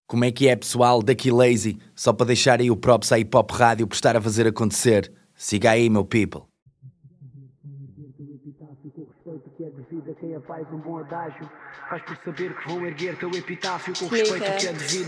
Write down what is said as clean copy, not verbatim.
Como é que é, pessoal? Daqui Lazy, só para deixar aí o props à Hip Hop Rádio por estar a fazer acontecer. Siga aí, meu people. Quem é paz, um bom adágio. Faz por saber que vão erguer teu epitáfio com respeito que é devido.